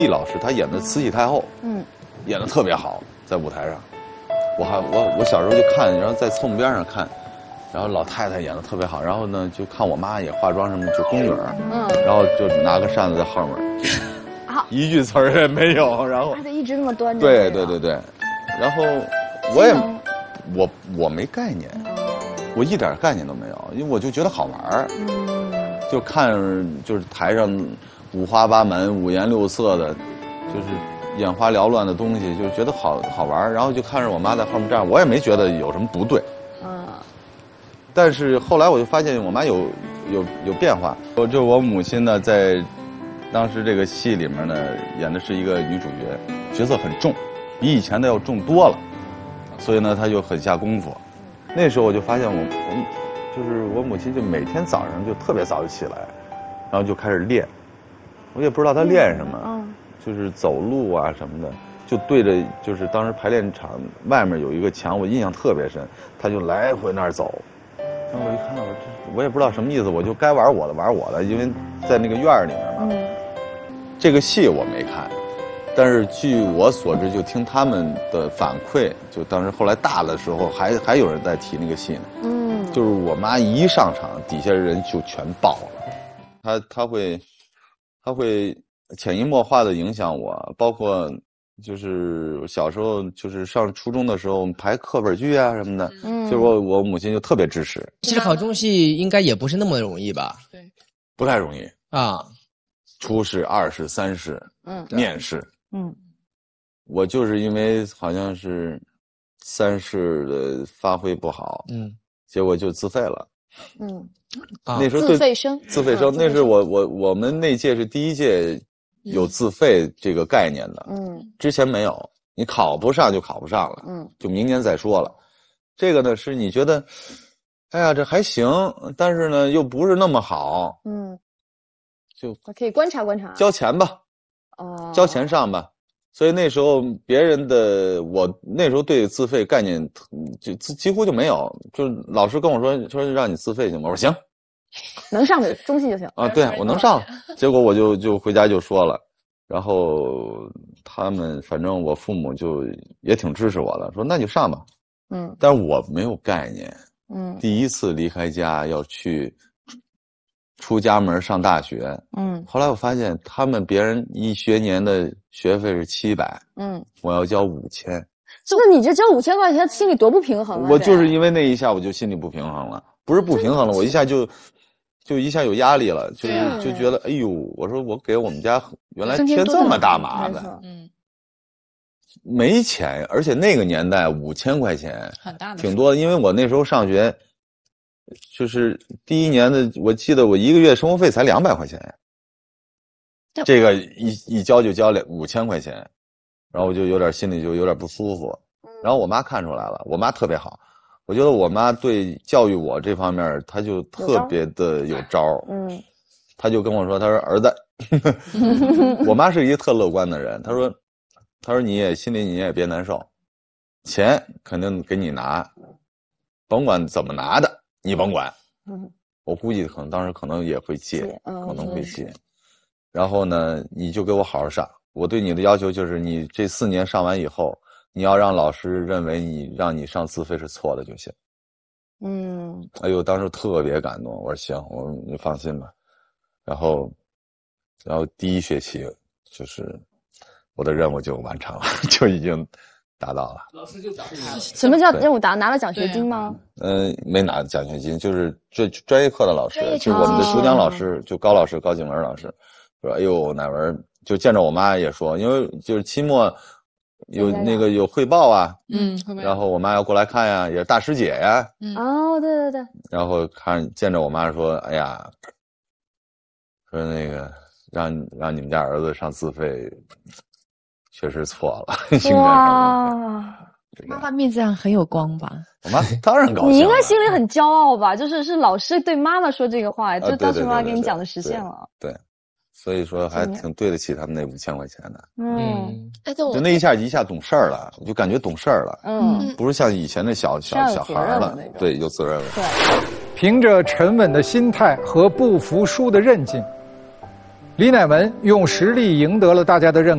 易老师他演的慈禧太后，演的特别好，在舞台上。我小时候就看，然后在侧幕边上看，然后老太太演的特别好，然后呢就看我妈也化妆什么就宫女然后就拿个扇子在后面，一句词儿也没有，然后他就一直那么端着。 对，然后我也我没概念，我一点概念都没有，因为我就觉得好玩儿，就看就是台上五花八门、五颜六色的，就是眼花缭乱的东西，就觉得好玩儿，然后就看着我妈在后面站，我也没觉得有什么不对，但是后来我就发现我妈有变化，就我母亲呢在当时这个戏里面呢演的是一个女主角色很重，比以前的要重多了，所以呢她就很下功夫。那时候我就发现我母亲就每天早上就特别早就起来，然后就开始练，我也不知道她练什么，就是走路啊什么的，就对着就是当时排练场外面有一个墙，我印象特别深，她就来回那儿走。然后我一看到我也不知道什么意思，我就该玩我的，因为在那个院儿里面嘛。这个戏我没看，但是据我所知，就听他们的反馈，就当时后来大的时候还有人在提那个戏呢。就是我妈一上场，底下人就全爆了。她会潜移默化的影响我，包括就是小时候就是上初中的时候排课本剧啊什么的，就是我母亲就特别支持。 其实考中戏应该也不是那么容易吧？ 对， 不太容易啊。 初试、二试、三试，面试，我就是因为好像是三试的发挥不好，结果就自费了，那时候自费生， 那是我们那届是第一届有自费这个概念的，之前没有，你考不上就考不上了，就明年再说了。这个呢是你觉得，哎呀这还行，但是呢又不是那么好，就可以观察观察， 交钱吧，交钱上吧。所以那时候别人的，我那时候对自费概念就几乎就没有，就是老师跟我说让你自费行吗？我说行， 能上中戏就行啊，对我能上。结果我就回家就说了，然后他们反正我父母就也挺支持我的，说那就上吧，但是我没有概念，第一次离开家要去出家门上大学，后来我发现别人一学年的学费是700，我要交5000， 那你这交5000块钱，心里多不平衡啊！ 我就是因为那一下我就心里不平衡了，不是不平衡了，我一下就一下有压力了，就觉得哎呦，我说我给我们家原来添这么大麻烦，没钱，而且那个年代5000块钱很大的挺多的，因为我那时候上学。就是第一年的，我记得我一个月生活费才200块钱，这个一交就交5000块钱，然后我就心里就有点不舒服。然后我妈看出来了，我妈特别好，我觉得我妈对教育我这方面，她就特别的有招。她就跟我说，她说儿子，我妈是一个特乐观的人，她说你心里也别难受，钱肯定给你拿，甭管怎么拿的。你甭管，我估计当时可能也会借，可能会借。然后呢，你就给我好好上。我对你的要求就是，你这4年上完以后，你要让老师认为让你上自费是错的就行。哎呦，当时特别感动。我说行，你放心吧。然后第一学期就是我的任务就完成了，就已经达到了。 老师就找他了。 什么叫任务拿了奖学金吗？ 没拿奖学金，就是专业课的老师，就是我们的主讲老师，就高景文老师，说哎呦乃文，就见着我妈也说，因为就是期末有汇报啊，然后我妈要过来看呀，也是大师姐呀， 对， 然后见着我妈说，哎呀，说那个让你们家儿子上自费。确实错了，应该哇， 妈妈面子上很有光吧？ 我妈当然高兴了。 你应该心里很骄傲吧？是老师对妈妈说这个话，就当时妈妈给你讲的实现了。 对，所以说还挺对得起他们那5000块钱的。 就那一下懂事儿了，我就感觉懂事儿了。不是像以前的小孩了，对，有责任了。 对， 凭着沉稳的心态和不服输的韧劲，李乃文用实力赢得了大家的认可。